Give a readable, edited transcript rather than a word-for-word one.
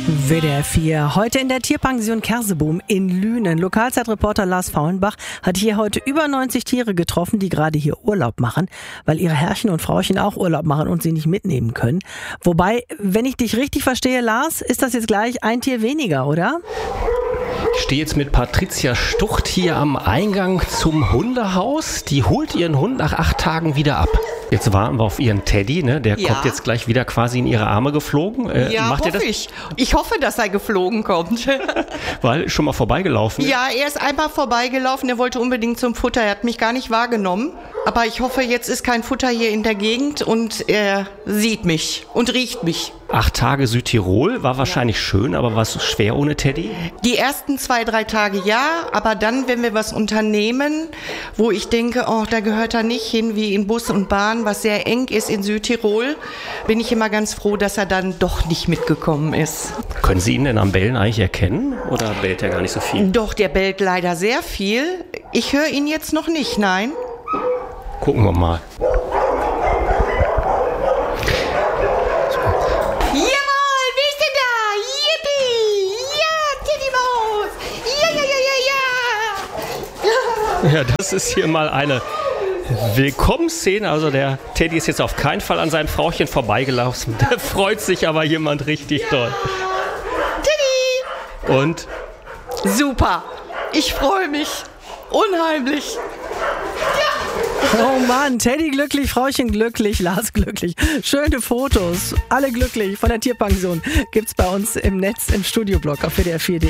WDR 4. Heute in der Tierpension Kerseboom in Lünen. Lokalzeitreporter Lars Faulenbach hat hier heute über 90 Tiere getroffen, die gerade hier Urlaub machen, weil ihre Herrchen und Frauchen auch Urlaub machen und sie nicht mitnehmen können. Wobei, wenn ich dich richtig verstehe, Lars, ist das jetzt gleich ein Tier weniger, oder? Ich stehe jetzt mit Patricia Stucht hier am Eingang zum Hundehaus. Die holt ihren Hund nach 8 Tagen wieder ab. Jetzt warten wir auf ihren Teddy, ne? Der kommt jetzt gleich wieder quasi in ihre Arme geflogen. Macht hoffe ich. Ich hoffe, dass er geflogen kommt. Weil schon mal vorbeigelaufen ist? Ja, er ist einmal vorbeigelaufen. Er wollte unbedingt zum Futter. Er hat mich gar nicht wahrgenommen. Aber ich hoffe, jetzt ist kein Futter hier in der Gegend und er sieht mich und riecht mich. 8 Tage Südtirol war wahrscheinlich schön, aber war es schwer ohne Teddy? Die ersten 2-3 Tage ja, aber dann, wenn wir was unternehmen, wo ich denke, oh, da gehört er nicht hin, wie in Bus und Bahn, was sehr eng ist in Südtirol, bin ich immer ganz froh, dass er dann doch nicht mitgekommen ist. Können Sie ihn denn am Bellen eigentlich erkennen oder bellt er gar nicht so viel? Doch, der bellt leider sehr viel. Ich höre ihn jetzt noch nicht, nein. Gucken wir mal. Ja, das ist hier mal eine Willkommensszene. Also der Teddy ist jetzt auf keinen Fall an seinem Frauchen vorbeigelaufen. Da freut sich aber jemand richtig doll. Teddy! Und? Super! Ich freue mich. Unheimlich. Oh Mann, Teddy glücklich, Frauchen glücklich, Lars glücklich. Schöne Fotos, alle glücklich von der Tierpension gibt's bei uns im Netz im Studioblog auf WDR4.de.